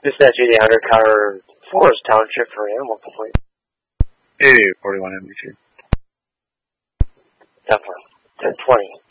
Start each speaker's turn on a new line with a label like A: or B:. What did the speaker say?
A: Dispatch 8800 Cover Forest Township for animal complaint.
B: 8841 MBC.
A: Definitely. 1020.